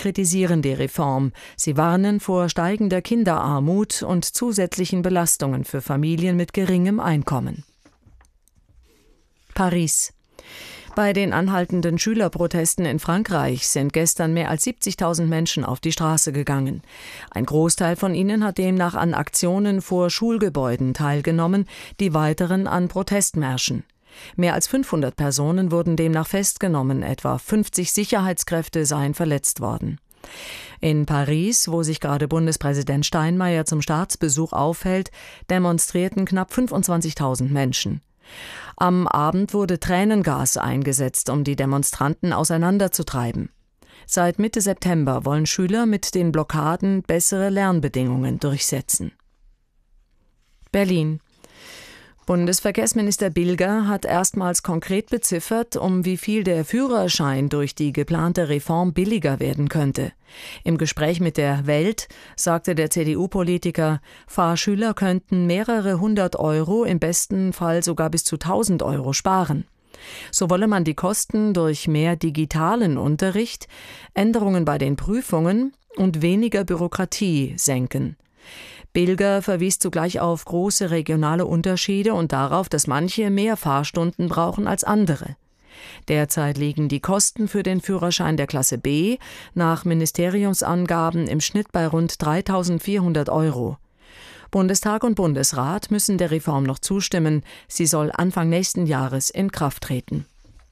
kritisieren die Reform. Sie warnen vor steigender Kinderarmut und zusätzlichen Belastungen für Familien mit geringem Einkommen. Paris. Bei den anhaltenden Schülerprotesten in Frankreich sind gestern mehr als 70.000 Menschen auf die Straße gegangen. Ein Großteil von ihnen hat demnach an Aktionen vor Schulgebäuden teilgenommen, die weiteren an Protestmärschen. Mehr als 500 Personen wurden demnach festgenommen, etwa 50 Sicherheitskräfte seien verletzt worden. In Paris, wo sich gerade Bundespräsident Steinmeier zum Staatsbesuch aufhält, demonstrierten knapp 25.000 Menschen. Am Abend wurde Tränengas eingesetzt, um die Demonstranten auseinanderzutreiben. Seit Mitte September wollen Schüler mit den Blockaden bessere Lernbedingungen durchsetzen. Berlin. Bundesverkehrsminister Bilger hat erstmals konkret beziffert, um wie viel der Führerschein durch die geplante Reform billiger werden könnte. Im Gespräch mit der Welt sagte der CDU-Politiker, Fahrschüler könnten mehrere 100 Euro, im besten Fall sogar bis zu 1.000 Euro sparen. So wolle man die Kosten durch mehr digitalen Unterricht, Änderungen bei den Prüfungen und weniger Bürokratie senken. Bilger verwies zugleich auf große regionale Unterschiede und darauf, dass manche mehr Fahrstunden brauchen als andere. Derzeit liegen die Kosten für den Führerschein der Klasse B nach Ministeriumsangaben im Schnitt bei rund 3.400 Euro. Bundestag und Bundesrat müssen der Reform noch zustimmen. Sie soll Anfang nächsten Jahres in Kraft treten.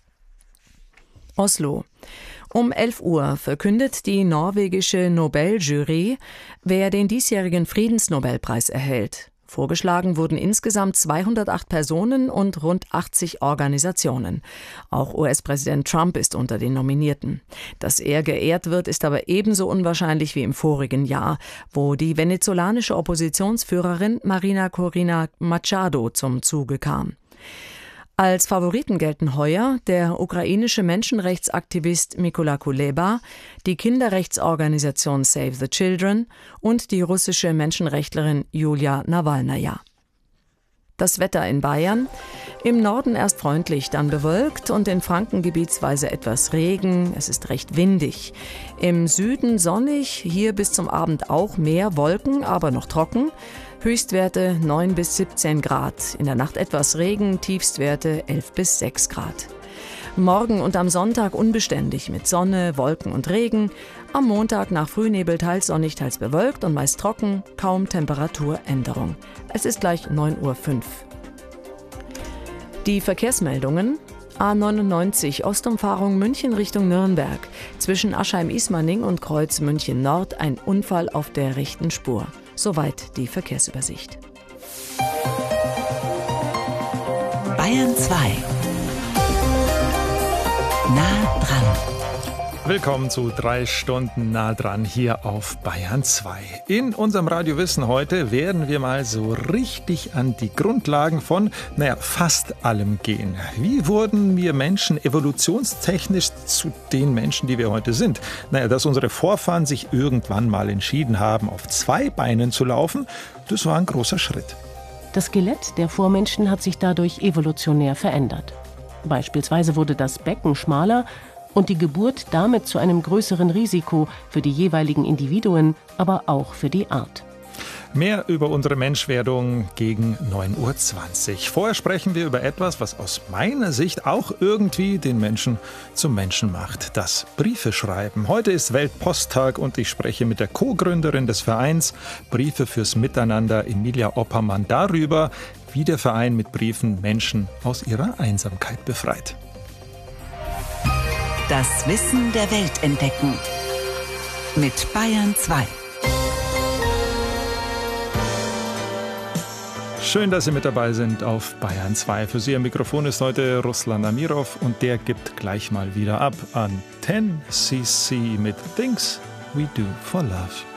Oslo. Um 11 Uhr verkündet die norwegische Nobeljury, wer den diesjährigen Friedensnobelpreis erhält. Vorgeschlagen wurden insgesamt 208 Personen und rund 80 Organisationen. Auch US-Präsident Trump ist unter den Nominierten. Dass er geehrt wird, ist aber ebenso unwahrscheinlich wie im vorigen Jahr, wo die venezolanische Oppositionsführerin Marina Corina Machado zum Zuge kam. Als Favoriten gelten heuer der ukrainische Menschenrechtsaktivist Mykola Kuleba, die Kinderrechtsorganisation Save the Children und die russische Menschenrechtlerin Julia Nawalnaja. Das Wetter in Bayern: im Norden erst freundlich, dann bewölkt und in Franken gebietsweise etwas Regen. Es ist recht windig. Im Süden sonnig, hier bis zum Abend auch mehr Wolken, aber noch trocken. Höchstwerte 9 bis 17 Grad, in der Nacht etwas Regen, Tiefstwerte 11 bis 6 Grad. Morgen und am Sonntag unbeständig mit Sonne, Wolken und Regen. Am Montag nach Frühnebel teils sonnig, teils bewölkt und meist trocken, kaum Temperaturänderung. Es ist gleich 9:05 Uhr. Die Verkehrsmeldungen: A99 Ostumfahrung München Richtung Nürnberg. Zwischen Aschheim-Ismaning und Kreuz München Nord ein Unfall auf der rechten Spur. Soweit die Verkehrsübersicht. Bayern 2. Nah dran. Willkommen zu 3 Stunden nah dran hier auf Bayern 2. In unserem Radio Wissen heute werden wir mal so richtig an die Grundlagen von, fast allem gehen. Wie wurden wir Menschen evolutionstechnisch zu den Menschen, die wir heute sind? Dass unsere Vorfahren sich irgendwann mal entschieden haben, auf 2 Beinen zu laufen, das war ein großer Schritt. Das Skelett der Vormenschen hat sich dadurch evolutionär verändert. Beispielsweise wurde das Becken schmaler und die Geburt damit zu einem größeren Risiko für die jeweiligen Individuen, aber auch für die Art. Mehr über unsere Menschwerdung gegen 9:20 Uhr. Vorher sprechen wir über etwas, was aus meiner Sicht auch irgendwie den Menschen zum Menschen macht: das Briefeschreiben. Heute ist Weltposttag und ich spreche mit der Co-Gründerin des Vereins Briefe fürs Miteinander, Emilia Oppermann, darüber, wie der Verein mit Briefen Menschen aus ihrer Einsamkeit befreit. Das Wissen der Welt entdecken. Mit Bayern 2. Schön, dass Sie mit dabei sind auf Bayern 2. Für Sie am Mikrofon ist heute Ruslan Amirov und der gibt gleich mal wieder ab an 10cc mit Things We Do for Love.